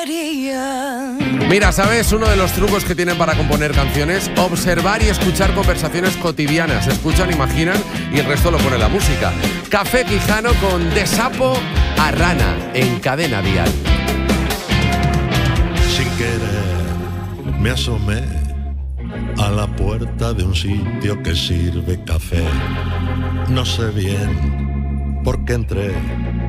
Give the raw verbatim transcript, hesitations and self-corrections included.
Mira, ¿sabes? Uno de los trucos que tienen para componer canciones, observar y escuchar conversaciones cotidianas. Escuchan, imaginan y el resto lo pone la música. Café Quijano con De Sapo a Rana en Cadena Dial. Sin querer me asomé a la puerta de un sitio que sirve café. No sé bien por qué entré,